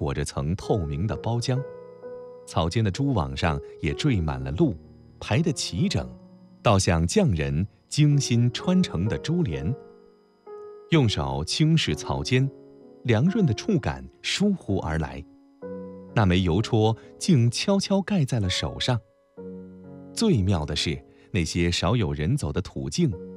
裹着层透明的包浆，草间的蛛网上也缀满了鹿，排得齐整，倒像匠人精心穿成的珠帘。用手轻拭草间，凉润的触感疏忽而来，那枚邮戳竟悄悄盖在了手上。最妙的是，那些少有人走的土径